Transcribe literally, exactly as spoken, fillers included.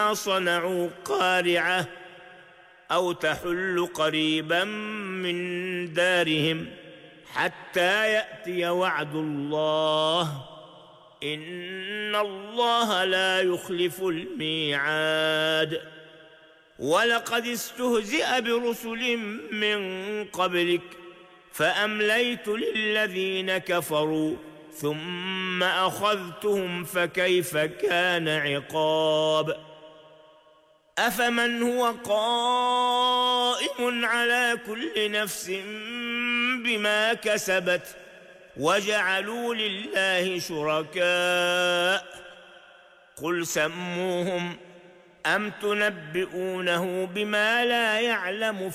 صنعوا قارعة أو تحل قريبا من دارهم حتى يأتي وعد الله إن الله لا يخلف الميعاد. ولقد استهزئ برسل من قبلك فأمليت للذين كفروا ثم أخذتهم فكيف كان عقاب. أفمن هو قائم على كل نفس بما كسبت وجعلوا لله شركاء قل سموهم أم تنبئونه بما لا يعلم